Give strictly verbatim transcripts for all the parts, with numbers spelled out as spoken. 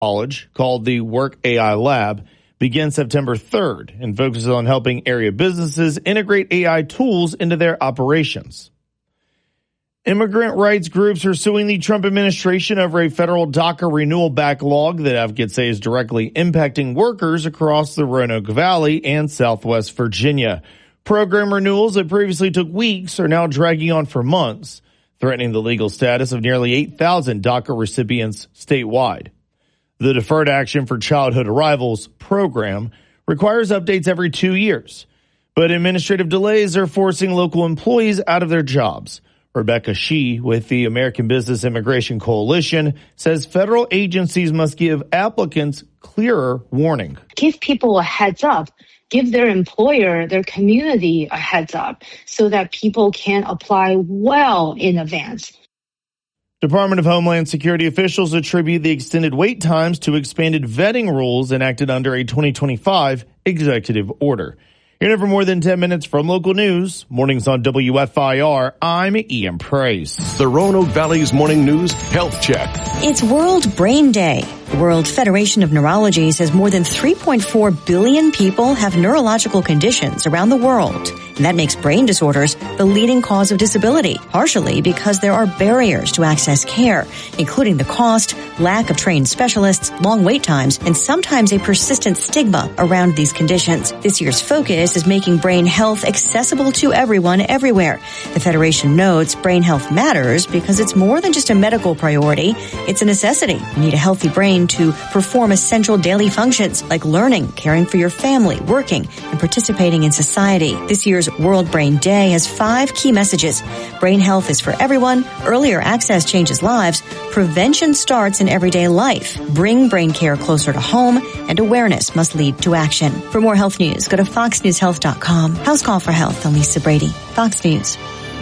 College, called the Work A I Lab, begins September third and focuses on helping area businesses integrate A I tools into their operations. Immigrant rights groups are suing the Trump administration over a federal DACA renewal backlog that advocates say is directly impacting workers across the Roanoke Valley and Southwest Virginia. Program renewals that previously took weeks are now dragging on for months, threatening the legal status of nearly eight thousand DACA recipients statewide. The Deferred Action for Childhood Arrivals program requires updates every two years, but administrative delays are forcing local employees out of their jobs. Rebecca Shee with the American Business Immigration Coalition says federal agencies must give applicants clearer warning. Give people a heads up. Give their employer, their community a heads up so that people can apply well in advance. Department of Homeland Security officials attribute the extended wait times to expanded vetting rules enacted under a twenty twenty-five executive order. Here for more than ten minutes from local news. Mornings on W F I R. I'm Ian Price. The Roanoke Valley's Morning News Health Check. It's World Brain Day. The World Federation of Neurology says more than three point four billion people have neurological conditions around the world. And that makes brain disorders the leading cause of disability, partially because there are barriers to access care, including the cost, lack of trained specialists, long wait times, and sometimes a persistent stigma around these conditions. This year's focus is making brain health accessible to everyone everywhere. The Federation notes brain health matters because it's more than just a medical priority. It's a necessity. You need a healthy brain to perform essential daily functions like learning, caring for your family, working, and participating in society. This year's World Brain Day has five key messages. Brain health is for everyone. Earlier access changes lives. Prevention starts in everyday life. Bring brain care closer to home. And awareness must lead to action. For more health news, go to fox news health dot com. House Call for Health. I'm Lisa Brady. Fox News.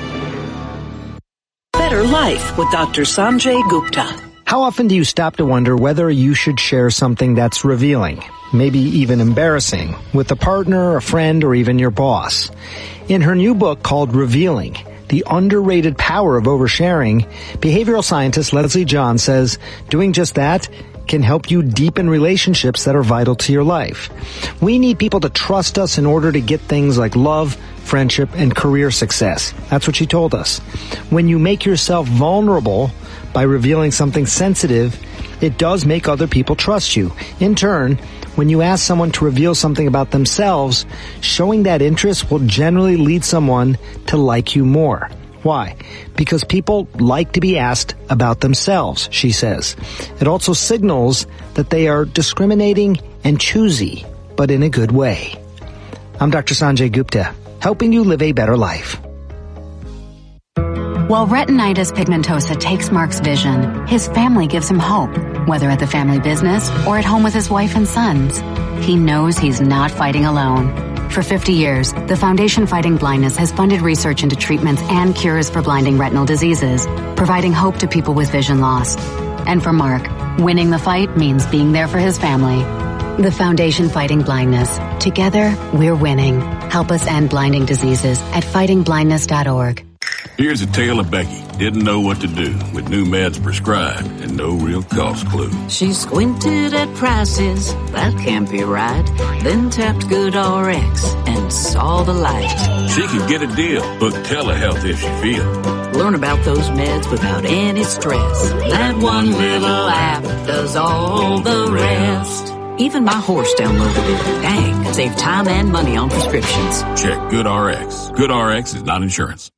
Better Life with Doctor Sanjay Gupta. How often do you stop to wonder whether you should share something that's revealing, maybe even embarrassing, with a partner, a friend, or even your boss? In her new book called Revealing, The Underrated Power of Oversharing, behavioral scientist Leslie John says doing just that can help you deepen relationships that are vital to your life. We need people to trust us in order to get things like love, friendship, and career success. That's what she told us. When you make yourself vulnerable by revealing something sensitive, it does make other people trust you. In turn, when you ask someone to reveal something about themselves, showing that interest will generally lead someone to like you more. Why? Because people like to be asked about themselves, she says. It also signals that they are discriminating and choosy, but in a good way. I'm Doctor Sanjay Gupta, helping you live a better life. While retinitis pigmentosa takes Mark's vision, his family gives him hope, whether at the family business or at home with his wife and sons. He knows he's not fighting alone. For fifty years, the Foundation Fighting Blindness has funded research into treatments and cures for blinding retinal diseases, providing hope to people with vision loss. And for Mark, winning the fight means being there for his family. The Foundation Fighting Blindness. Together, we're winning. Help us end blinding diseases at fighting blindness dot org. Here's a tale of Becky. Didn't know what to do with new meds prescribed and no real cost clue. She squinted at prices, that can't be right. Then tapped GoodRx and saw the light. She could get a deal. Book telehealth if she feels. Learn about those meds without any stress. That one little app does all the rest. Even my horse downloaded it. Dang, save time and money on prescriptions. Check GoodRx. GoodRx is not insurance.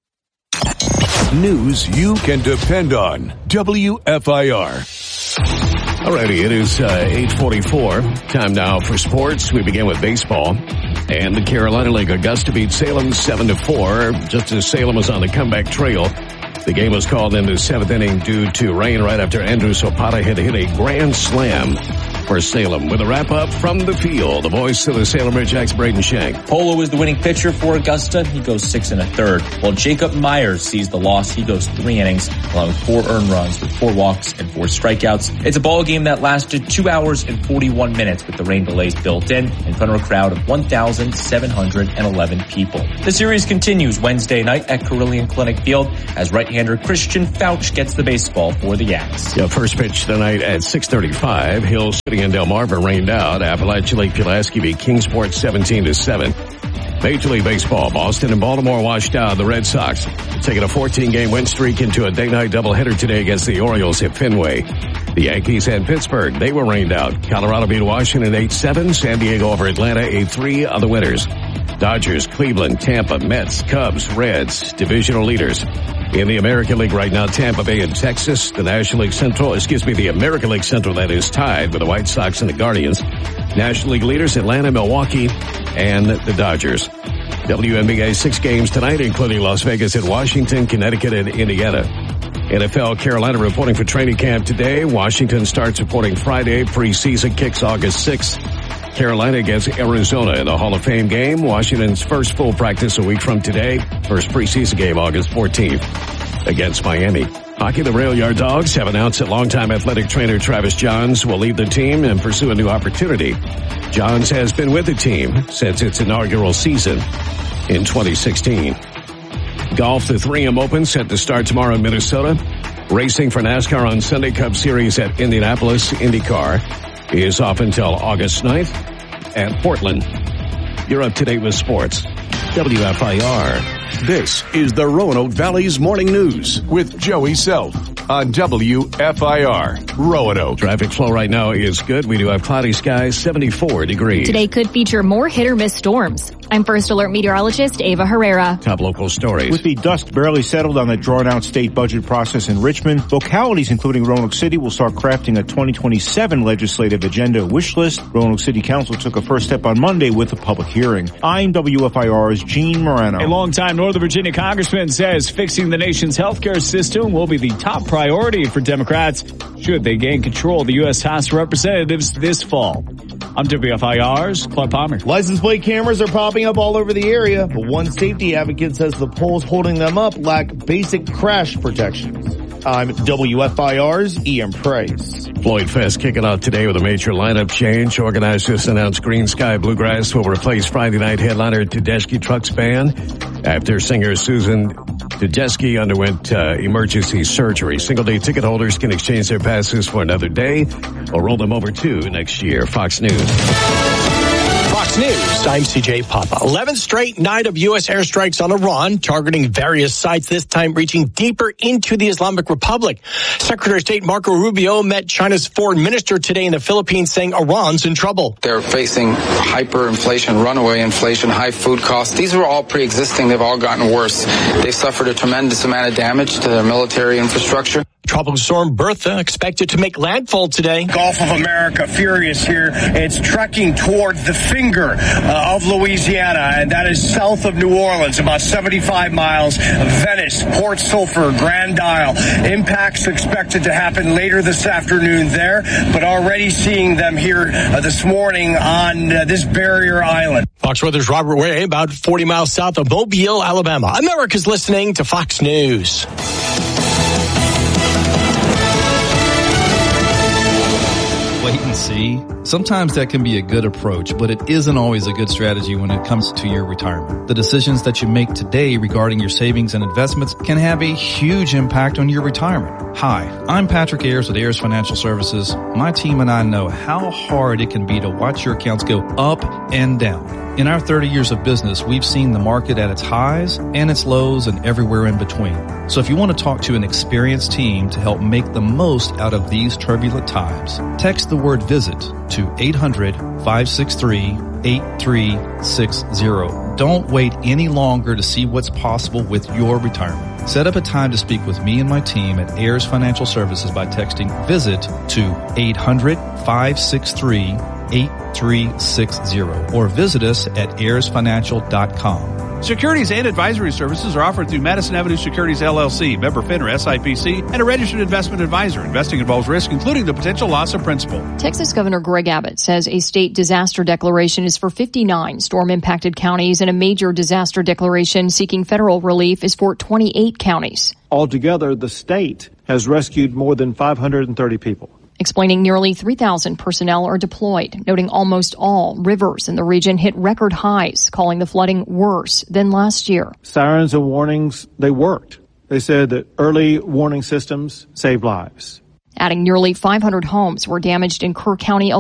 News you can depend on. W F I R. Alrighty, it is uh, eight forty-four. Time now for sports. We begin with baseball. And the Carolina League, Augusta beat Salem seven to four. Just as Salem was on the comeback trail, the game was called in the seventh inning due to rain right after Andrew Sopata had hit a grand slam for Salem. With a wrap-up from the field, the voice of the Salem Ridge-X, Braden Shank. Polo is the winning pitcher for Augusta. He goes six and a third, while Jacob Myers sees the loss. He goes three innings, along with four earned runs with four walks and four strikeouts. It's a ball game that lasted two hours and forty-one minutes with the rain delays built in in front of a crowd of one thousand seven hundred eleven people. The series continues Wednesday night at Carilion Clinic Field as right-hander Christian Fouch gets the baseball for the Yaks. Yeah, first pitch tonight at six thirty-five. Hill City and Delmarva rained out. Appalachia Lake Pulaski beat Kingsport seventeen to seven. Major League Baseball, Boston and Baltimore washed out. The Red Sox taking a fourteen-game win streak into a day-night doubleheader today against the Orioles at Fenway. The Yankees and Pittsburgh, they were rained out. Colorado beat Washington eight seven. San Diego over Atlanta eight three are the winners. Dodgers, Cleveland, Tampa, Mets, Cubs, Reds, divisional leaders. In the American League right now, Tampa Bay and Texas. The National League Central, excuse me, the American League Central, that is tied with the White Sox and the Guardians. National League leaders, Atlanta, Milwaukee, and the Dodgers. W N B A six games tonight, including Las Vegas and Washington, Connecticut, and Indiana. N F L, Carolina reporting for training camp today. Washington starts reporting Friday. Preseason kicks August sixth. Carolina against Arizona in the Hall of Fame game. Washington's first full practice a week from today. First preseason game August fourteenth against Miami. Hockey, the Rail Yard Dogs have announced that longtime athletic trainer Travis Johns will leave the team and pursue a new opportunity. Johns has been with the team since its inaugural season in twenty sixteen. Golf, the three M Open set to start tomorrow in Minnesota. Racing for NASCAR on Sunday, Cup Series at Indianapolis. IndyCar is off until August ninth at Portland. You're up to date with sports. W F I R. This is the Roanoke Valley's Morning News with Joey Self on W F I R Roanoke. Traffic flow right now is good. We do have cloudy skies, seventy-four degrees. Today could feature more hit or miss storms. I'm First Alert meteorologist Ava Herrera. Top local stories. With the dust barely settled on the drawn-out state budget process in Richmond, localities including Roanoke City will start crafting a twenty twenty-seven legislative agenda wish list. Roanoke City Council took a first step on Monday with a public hearing. I'm W F I R's Gene Morano. A longtime Northern Virginia congressman says fixing the nation's healthcare system will be the top priority for Democrats should they gain control of the U S House of Representatives this fall. I'm W F I R's Clark Palmer. License plate cameras are popping up all over the area, but one safety advocate says the poles holding them up lack basic crash protections. I'm W F I R's Ian Price. Floyd Fest kicking off today with a major lineup change. Organizers announced Green Sky Bluegrass will replace Friday night headliner Tedeschi Trucks Band after singer Susan Tedeschi underwent uh, emergency surgery. Single-day ticket holders can exchange their passes for another day or roll them over to next year. Fox News. Fox News, I'm C J Papa. eleventh straight night of U S airstrikes on Iran, targeting various sites, this time reaching deeper into the Islamic Republic. Secretary of State Marco Rubio met China's foreign minister today in the Philippines, saying Iran's in trouble. They're facing hyperinflation, runaway inflation, high food costs. These are all pre-existing. They've all gotten worse. They've suffered a tremendous amount of damage to their military infrastructure. Tropical storm Bertha expected to make landfall today. Gulf of America furious here. It's trekking towards the finger uh, of Louisiana, and that is south of New Orleans, about seventy-five miles. Venice, Port Sulphur, Grand Isle. Impacts expected to happen later this afternoon there, but already seeing them here uh, this morning on uh, this barrier island. Fox Weather's Robert Way, about forty miles south of Mobile, Alabama. America's listening to Fox News. Wait and see. Sometimes that can be a good approach, but it isn't always a good strategy when it comes to your retirement. The decisions that you make today regarding your savings and investments can have a huge impact on your retirement. Hi, I'm Patrick Ayers with Ayers Financial Services. My team and I know how hard it can be to watch your accounts go up and down. In our thirty years of business, we've seen the market at its highs and its lows and everywhere in between. So if you want to talk to an experienced team to help make the most out of these turbulent times, text the word VISIT to eight hundred, five six three, eight three six zero. Don't wait any longer to see what's possible with your retirement. Set up a time to speak with me and my team at Ayers Financial Services by texting VISIT to eight hundred, five six three, eight three six zero or visit us at ayers financial dot com. Securities and advisory services are offered through Madison Avenue Securities L L C, member FINRA S I P C, and a registered investment advisor. Investing involves risk, including the potential loss of principal. Texas Governor Greg Abbott says a state disaster declaration is for fifty-nine storm-impacted counties, and a major disaster declaration seeking federal relief is for twenty-eight counties. Altogether, the state has rescued more than five hundred thirty people. Explaining nearly three thousand personnel are deployed, noting almost all rivers in the region hit record highs, calling the flooding worse than last year. Sirens and warnings, they worked. They said that early warning systems saved lives. Adding nearly five hundred homes were damaged in Kerr County